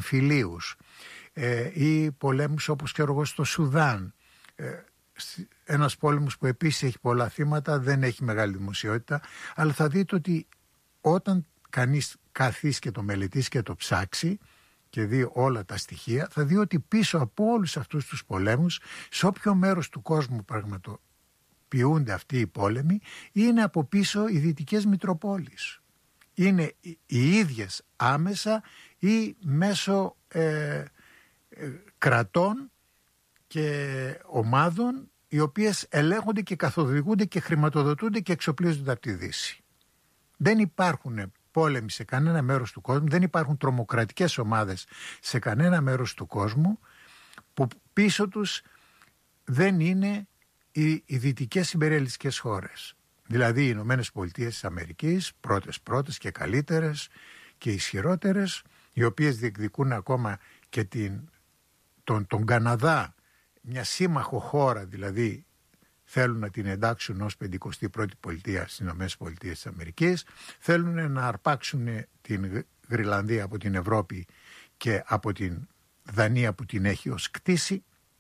εμφυλίους ή πολέμους όπως ξέρω εγώ στο Σουδάν, ένας πόλεμος που επίσης έχει πολλά θύματα, δεν έχει μεγάλη δημοσιότητα, αλλά θα δείτε ότι όταν κανείς καθίσει και το μελετήσει και το ψάξει και δει όλα τα στοιχεία, θα δει ότι πίσω από όλους αυτούς τους πολέμους, σε όποιο μέρος του κόσμου πραγματοποιούνται αυτοί οι πόλεμοι, είναι από πίσω οι δυτικές Μητροπόλεις. Είναι οι ίδιες άμεσα ή μέσω κρατών και ομάδων οι οποίες ελέγχονται και καθοδηγούνται και χρηματοδοτούνται και εξοπλίζονται από τη Δύση. Δεν υπάρχουν πόλεμοι σε κανένα μέρος του κόσμου, δεν υπάρχουν τρομοκρατικές ομάδες σε κανένα μέρος του κόσμου που πίσω τους δεν είναι οι δυτικές ιμπεριαλιστικές χώρες. Δηλαδή οι Ηνωμένες Πολιτείες της Αμερικής, πρώτες και καλύτερες και ισχυρότερες, οι οποίες διεκδικούν ακόμα και τον Καναδά, μια σύμμαχο χώρα, δηλαδή θέλουν να την εντάξουν ως 51η πολιτεία στις Ηνωμένες Πολιτείες της Αμερικής, θέλουν να αρπάξουν την Γροιλανδία από την Ευρώπη και από την Δανία που την έχει ως κτήση,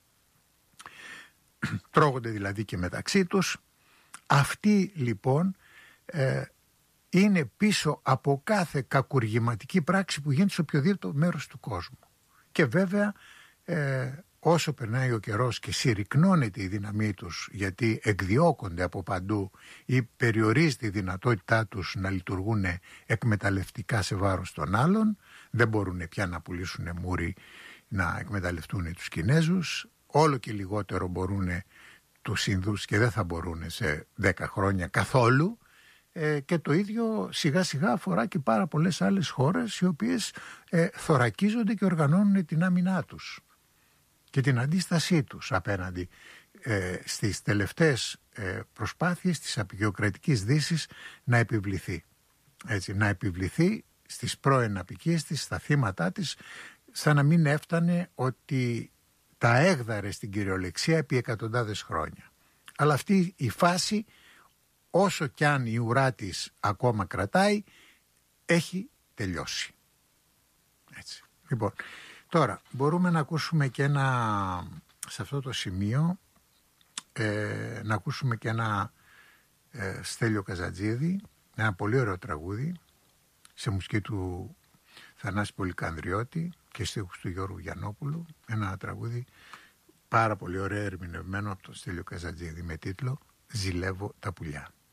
τρώγονται δηλαδή και μεταξύ τους. Αυτοί λοιπόν είναι πίσω από κάθε κακουργηματική πράξη που γίνεται σε οποιοδήποτε μέρος του κόσμου. Και βέβαια όσο περνάει ο καιρός και συρρυκνώνεται η δύναμή τους, γιατί εκδιώκονται από παντού ή περιορίζεται η δυνατότητά τους να λειτουργούν εκμεταλλευτικά σε βάρος των άλλων, δεν μπορούν πια να πουλήσουν μούρι να εκμεταλλευτούν τους Κινέζους, όλο και λιγότερο μπορούν τους Ινδούς και δεν θα μπορούν σε 10 χρόνια καθόλου, και το ίδιο σιγά σιγά αφορά και πάρα πολλές άλλες χώρες οι οποίες θωρακίζονται και οργανώνουν την άμυνά τους και την αντίστασή τους απέναντι στις τελευταίες προσπάθειες της απεικιοκρατικής Δύσης να επιβληθεί. Έτσι, να επιβληθεί στις πρώην απικίες της, στα θύματά της, σαν να μην έφτανε ότι τα έγδαρε στην κυριολεξία επί εκατοντάδες χρόνια. Αλλά αυτή η φάση, όσο κι αν η ουρά της ακόμα κρατάει, έχει τελειώσει. Έτσι. Λοιπόν, τώρα μπορούμε να ακούσουμε και σε αυτό το σημείο, να ακούσουμε και ένα Στέλιο Καζατζίδη, ένα πολύ ωραίο τραγούδι, σε μουσική του Θανάση Πολυκανδριώτη και στίχους του Γιώργου Γιαννόπουλου, ένα τραγούδι πάρα πολύ ωραίο ερμηνευμένο από τον Στέλιο Καζατζίδη με τίτλο «Ζηλεύω τα πουλιά».